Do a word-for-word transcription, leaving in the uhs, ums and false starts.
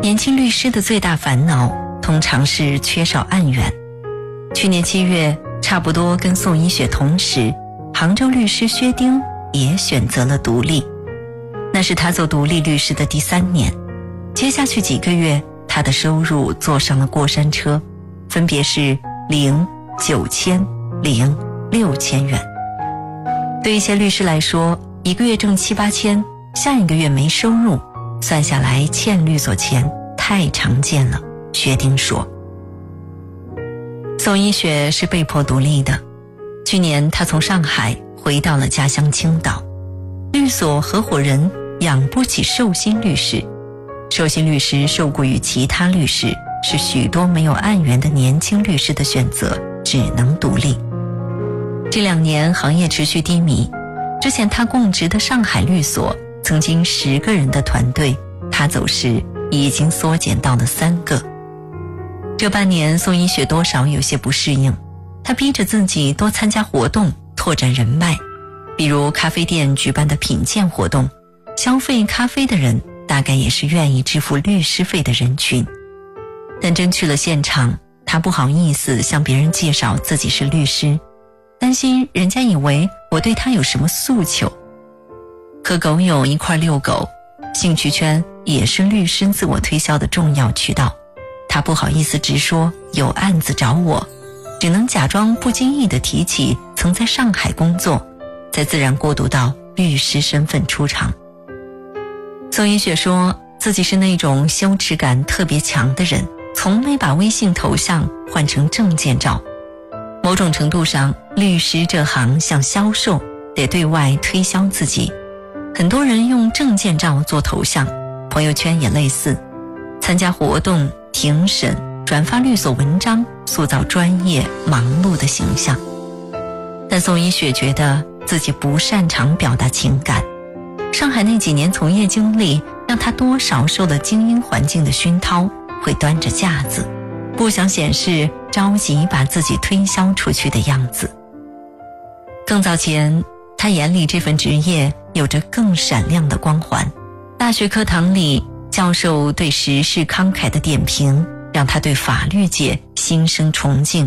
年轻律师的最大烦恼通常是缺少案源。去年七月，差不多跟宋一雪同时，杭州律师薛丁也选择了独立。那是他做独立律师的第三年，接下去几个月，他的收入坐上了过山车，分别是零、九千、零、六千元。对一些律师来说，一个月挣七八千，下一个月没收入，算下来欠律所钱太常见了，薛丁说。宋一雪是被迫独立的。去年她从上海回到了家乡青岛，律所合伙人养不起受薪律师，受薪律师受雇于其他律师，是许多没有案源的年轻律师的选择，只能独立。这两年行业持续低迷，之前他供职的上海律所曾经十个人的团队，他走时已经缩减到了三个。这半年宋一雪多少有些不适应，他逼着自己多参加活动，拓展人脉，比如咖啡店举办的品鉴活动，消费咖啡的人大概也是愿意支付律师费的人群。但真去了现场，他不好意思向别人介绍自己是律师，担心人家以为我对他有什么诉求。和狗友一块遛狗，兴趣圈也是律师自我推销的重要渠道。他不好意思直说有案子找我，只能假装不经意地提起曾在上海工作，再自然过渡到律师身份出场。宋一雪说自己是那种羞耻感特别强的人，从没把微信头像换成证件照。某种程度上，律师这行像销售，得对外推销自己。很多人用证件照做头像，朋友圈也类似，参加活动、庭审、转发律所文章，塑造专业忙碌的形象。但宋一雪觉得自己不擅长表达情感，上海那几年从业经历让她多少受了精英环境的熏陶，会端着架子，不想显示着急把自己推销出去的样子。更早前，她眼里这份职业有着更闪亮的光环。大学课堂里，教授对时事慷慨的点评，让她对法律界心生崇敬。